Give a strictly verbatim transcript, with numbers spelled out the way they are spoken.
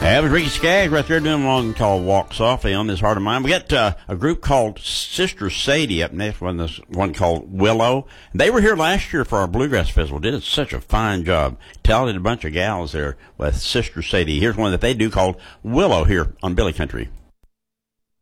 That was Ricky Skaggs right there doing one called Walk Softly on This Heart of Mine. We got uh, a group called Sister Sadie up next, one, this one called Willow. They were here last year for our Bluegrass Festival. Did such a fine job. Talented a bunch of gals there with Sister Sadie. Here's one that they do called Willow here on Billy Country.